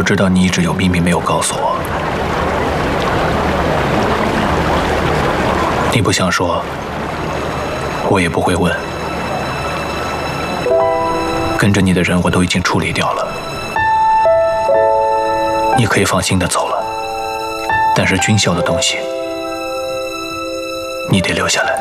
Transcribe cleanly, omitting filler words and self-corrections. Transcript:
知道你一直有秘密没有告诉我，你不想说，我也不会问。跟着你的人我都已经处理掉了，你可以放心的走了。但是军校的东西，你得留下来。